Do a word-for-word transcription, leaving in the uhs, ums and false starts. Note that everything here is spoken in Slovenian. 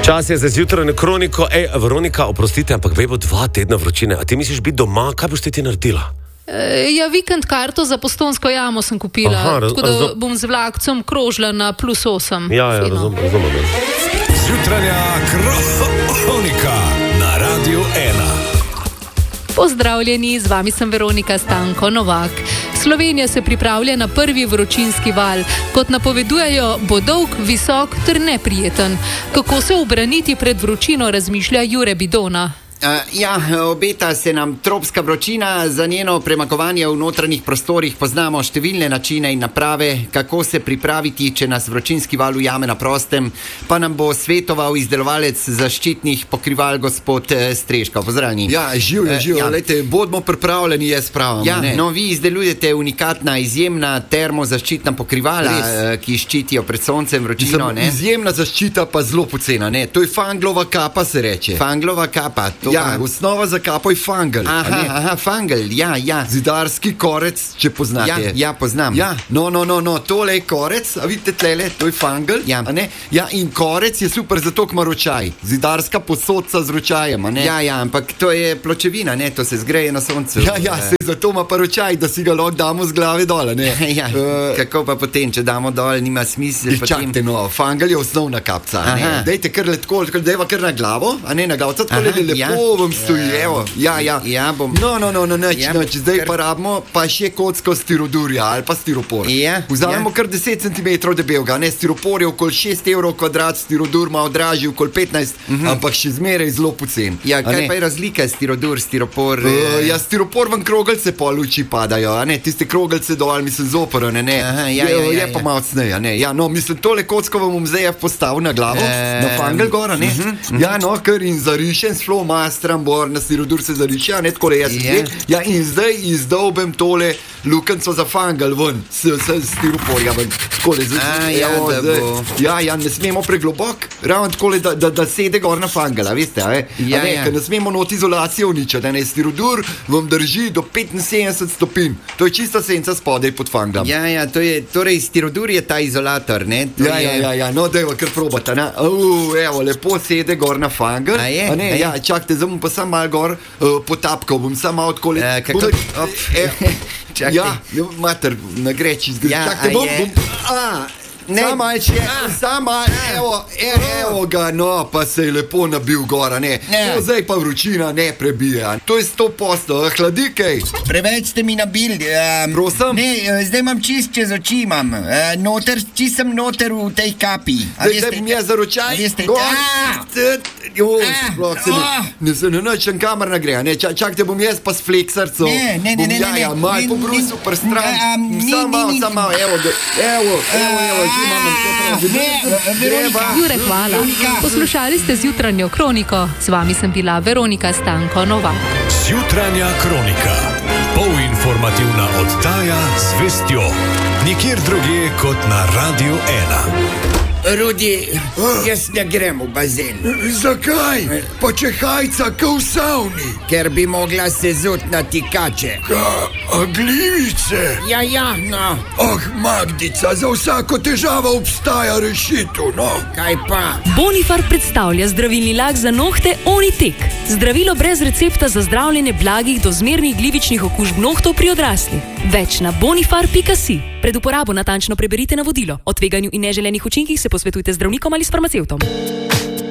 Čas je za zjutrajno kroniko. Ej, Veronika, oprostite, ampak vej bo dva tedna vročine. A ti misliš biti doma? Kaj boš ti naredila? E, ja, vikend karto za Postojnsko jamo sem kupila. Aha, raz, tako da razum... bom z vlakcem krožila na plus osem. Ja, ja, razumem, razumem. Zjutrajna kronika na Radiu ena. Pozdravljeni, z vami sem Veronika Stanko Novak. Slovenija se pripravlja na prvi vročinski val. Kot napovedujejo, bo dolg, visok ter neprijeten. Kako se ubraniti pred vročino, razmišlja Jure Bidona. Uh, ja, obeta se nam tropska vročina. Za njeno premagovanje v notranjih prostorih poznamo številne načine in naprave, kako se pripraviti, če nas vročinski val ujame na prostem, pa nam bo svetoval izdelovalec zaščitnih pokrival gospod Streško. Pozdravljeni. Ja, živjo, živjo, uh, ja. Lejte, bodimo pripravljeni, jaz pravim. Ja, no, vi izdelujete unikatna, izjemna termozaščitna pokrivala, uh, ki ščitijo pred soncem, vročino, ne? Izjemna zaščita, pa zelo pocena, ne? To je fanglova kapa, se reče. Fanglova kapa. Ja, osnova za kapo je fangel. Aha, aha, fangel, ja, ja. Zidarski korec, če poznate. Ja, ja, poznam. Ja, no, no, no, no, tole je korec, a vidite tlele, to je fangel, ja. A ne? Ja, in korec je super zato, kma ročaj. Zidarska posodca z ročajem, a ne? Ja, ja, ampak to je pločevina, ne, to se zgreje na soncu. Ja, ja, se zato ima pa ročaj, da si ga lahko damo z glave dole, ne? Ja, uh, kako pa potem, če damo dol, nima smisla. Čakajte, no, fangel je osnovna kapca, a ne? Dejte kar letko, dejva kar na glavo, a ne, na glavo, tako lepo ja. vam stoji. Evo, ja, ja. Ja, bom. No, no, no, no, neč, ja, neč. Zdaj kar... pa rabimo pa še kocko stirodurja ali pa stiropor. Ja. Vzamemo ja. kar deset centimetrov debelga, ne, stiropor je okoli šest evrov kvadrat, stirodur ima odražji okoli petnajst, uh-huh. ampak še zmeraj zelo pocen. Ja, kaj pa je razlika stirodur, stiropor? Uh, ja, stiropor vam krogelce po luči padajo, a ne, tiste krogelce dol, mislim, zoporo, ne, ne. Aha, ja, je, ja, ja, je pa ja. malo cneja, ne. Ja, no, mislim, tole kocko vam bom zdaj postavil na glavo, e... na fangel gora, ne. Uh-huh, uh-huh. Ja, no, ker in zarišen s flomastram bor na stirodur se zariše, a ne, tako le jaz yeah. Ja, in zdaj izdolbem tole lukenco za fangel ven, s, s, s stiroporja ven. Takole, z, a, ja, evo, da zdaj, bo. Ja, ja, ne smemo preglobok, ravno takole, da, da, da sede gor na fangela, veste, a, ja, a ne, ja. ker ne smemo not izolacijo uničiti, da ne, stirodur vam drži do petinsedemdeset stopinj, to je čista senca spodaj pod fanglom. Ja, ja, to je, torej stirodur je ta izolator, ne? To ja, je... ja, ja, ja, no, dajva kar probata, ne, uh, evo, lepo sede gor na fangel, a je, a ne, a ja, čakajte, zdaj bom pa sam malo gor uh, potapkal, bom sam malo odkoli. Uh, kako? Bom, e, ja, mater, na greči zgodi. Ja, čakajte, bom, bom, a, ne, sama je, sama, evo, evo ga, no, pa se je lepo nabil gora, ne, no, zdaj pa vročina ne prebija, to je sto posto, hladi kaj. Preveč ste mi nabili, um, prosim? Ne, zdaj imam čist čez oči, imam, uh, noter, čist sem noter v tej kapi. Zdaj, zdaj bom jaz za ročaj, sploh se ne, ne se ne načem kamer nagreja, ne, čak, čakajte, bom jaz pa s fleksarco, ne, ne, ne, ne, ja, ja, mal po brusu, prstran, sam malo, sam malo, evo, evo, evo, evo, Jure, hvala. Poslušali ste zjutranjo kroniko. Z vami sem bila Veronika Stanko Novak. Zjutranja kronika. Polinformativna oddaja z vestjo. Nikjer drugje kot na Radiu ena. Rudi, jaz ne grem v bazen. Zakaj? Pa če hajca ka v savni. Ker bi mogla se zut na tikače. Ka, a glivice? Ja, ja, no. Ah, Magdica, za vsako težavo obstaja rešitev, no. Kaj pa? Bonifar predstavlja zdravilni lak za nohte Onitek. Zdravilo brez recepta za zdravljenje blagih do zmernih glivičnih okužb nohtov pri odraslih. Več na bonifar pika si. Pred uporabo natančno preberite navodilo. O tveganju in neželenih učinkih se posvetujte z zdravnikom ali s farmacevtom.